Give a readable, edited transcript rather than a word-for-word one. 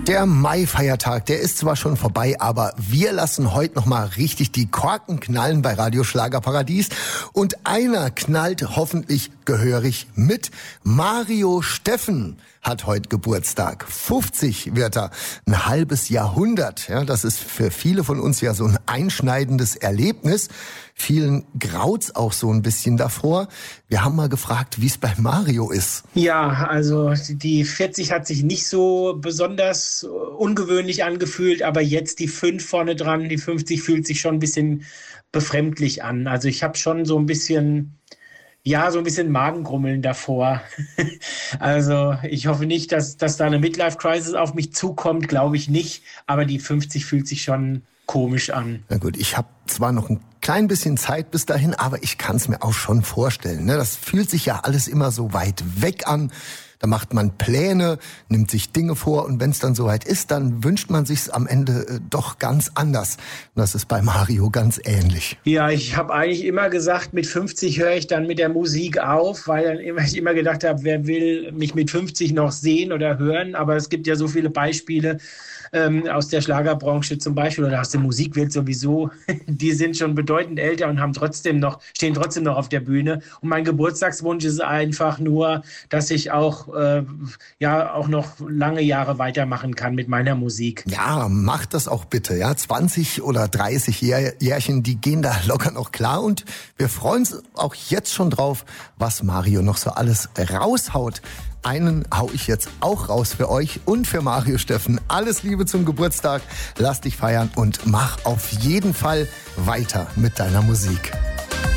Der Mai-Feiertag, der ist zwar schon vorbei, aber wir lassen heute noch mal richtig die Korken knallen bei Radio Schlagerparadies. Und einer knallt hoffentlich gehörig mit. Mario Steffen hat heute Geburtstag. 50 wird er. Ein halbes Jahrhundert. Ja, das ist für viele von uns ja so ein einschneidendes Erlebnis. Vielen graut's auch so ein bisschen davor. Wir haben mal gefragt, wie es bei Mario ist. Ja, also die 40 hat sich nicht so besonders ungewöhnlich angefühlt, aber jetzt die 5 vorne dran, die 50 fühlt sich schon ein bisschen befremdlich an. Also ich habe schon so ein bisschen Magengrummeln davor. Also ich hoffe nicht, dass da eine Midlife-Crisis auf mich zukommt, glaube ich nicht. Aber die 50 fühlt sich schon komisch an. Na gut, ich habe zwar noch ein klein bisschen Zeit bis dahin, aber ich kann es mir auch schon vorstellen. Ne? Das fühlt sich ja alles immer so weit weg an. Da macht man Pläne, nimmt sich Dinge vor und wenn es dann soweit ist, dann wünscht man sich's am Ende doch ganz anders. Und das ist bei Mario ganz ähnlich. Ja, ich habe eigentlich immer gesagt, mit 50 höre ich dann mit der Musik auf, weil ich immer gedacht habe, wer will mich mit 50 noch sehen oder hören? Aber es gibt ja so viele Beispiele aus der Schlagerbranche zum Beispiel oder aus der Musikwelt sowieso. Die sind schon bedeutend älter und stehen trotzdem noch auf der Bühne. Und mein Geburtstagswunsch ist einfach nur, dass ich auch noch lange Jahre weitermachen kann mit meiner Musik. Ja, mach das auch bitte. Ja, 20 oder 30 Jährchen, die gehen da locker noch klar. Und wir freuen uns auch jetzt schon drauf, was Mario noch so alles raushaut. Einen hau ich jetzt auch raus für euch und für Mario Steffen. Alles Liebe zum Geburtstag. Lass dich feiern und mach auf jeden Fall weiter mit deiner Musik.